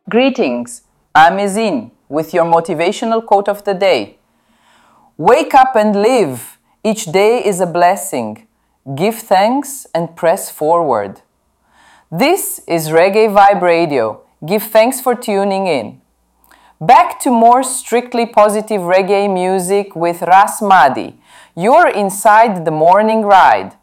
Greetings, I'm Izin with your motivational quote of the day. Wake up and live. Each day is a blessing. Give thanks and press forward. This is Reggae Vibe Radio. Give thanks for tuning in. Back to more strictly positive reggae music with Ras Madi. You're inside the morning ride.